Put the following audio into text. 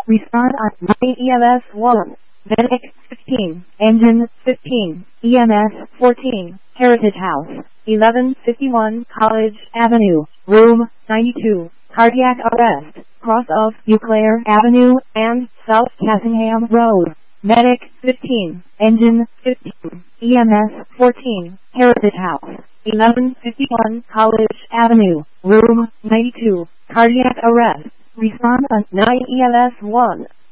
Respond on 9 EMS 1. Medic 15. Engine 15. EMS 14. Heritage House 1151 College Avenue. Room 92. Cardiac arrest. Cross of Euclair Avenue and South Cassingham Road. Medic 15. Engine 15. EMS 14. Heritage House 1151 College Avenue. Room 92. Cardiac arrest. Respond on 9 EMS 1.